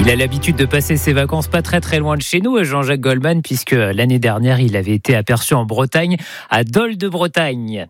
Il a l'habitude de passer ses vacances pas très loin de chez nous, Jean-Jacques Goldman, puisque l'année dernière, il avait été aperçu en Bretagne, à Dol de Bretagne.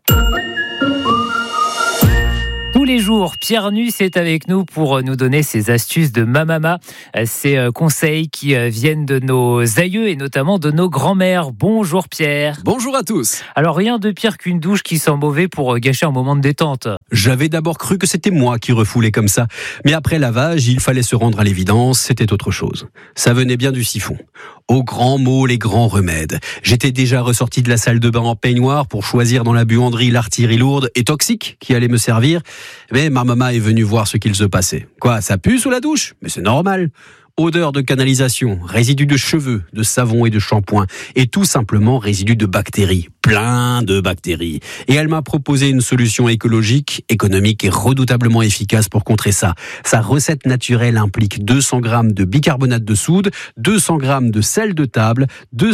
Tous les jours, Pierre Nusse est avec nous pour nous donner ses astuces de mamama, ses conseils qui viennent de nos aïeux et notamment de nos grands-mères. Bonjour Pierre. Bonjour à tous. Alors rien de pire qu'une douche qui sent mauvais pour gâcher un moment de détente. J'avais d'abord cru que c'était moi qui refoulais comme ça, mais après lavage, il fallait se rendre à l'évidence, c'était autre chose. Ça venait bien du siphon. Aux grands mots, les grands remèdes. J'étais déjà ressorti de la salle de bain en peignoir pour choisir dans la buanderie l'artillerie lourde et toxique qui allait me servir. Mais ma maman est venue voir ce qu'il se passait. Quoi, ça pue sous la douche ? Mais c'est normal. Odeur de canalisation, résidus de cheveux, de savon et de shampoing, et tout simplement résidus de bactéries, plein de bactéries. Et elle m'a proposé une solution écologique, économique et redoutablement efficace pour contrer ça. Sa recette naturelle implique 200 grammes de bicarbonate de soude, 200 grammes de sel de table,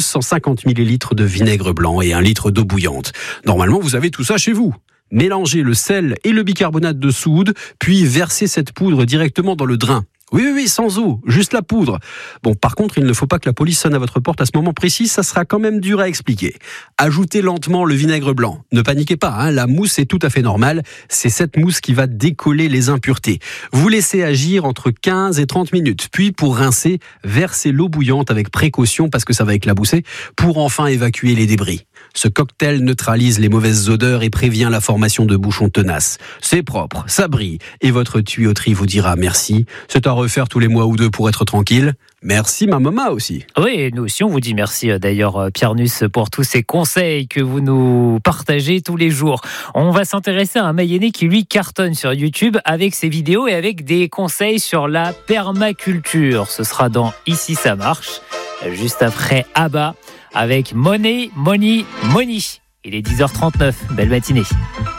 250 millilitres de vinaigre blanc et 1 litre d'eau bouillante. Normalement, vous avez tout ça chez vous. Mélangez le sel et le bicarbonate de soude, puis versez cette poudre directement dans le drain. Oui, sans eau, juste la poudre. Bon, par contre, il ne faut pas que la police sonne à votre porte à ce moment précis, ça sera quand même dur à expliquer. Ajoutez lentement le vinaigre blanc. Ne paniquez pas, la mousse est tout à fait normale. C'est cette mousse qui va décoller les impuretés. Vous laissez agir entre 15 et 30 minutes. Puis, pour rincer, versez l'eau bouillante avec précaution parce que ça va éclabousser, pour enfin évacuer les débris. Ce cocktail neutralise les mauvaises odeurs et prévient la formation de bouchons tenaces. C'est propre, ça brille, et votre tuyauterie vous dira merci. C'est à refaire tous les mois ou deux pour être tranquille. Merci ma maman aussi. Oui, nous aussi on vous dit merci d'ailleurs Pierre Nusse pour tous ces conseils que vous nous partagez tous les jours. On va s'intéresser à un Mayennais qui lui cartonne sur YouTube avec ses vidéos et avec des conseils sur la permaculture. Ce sera dans Ici ça marche, juste après Abba avec Money. Il est 10h39, belle matinée.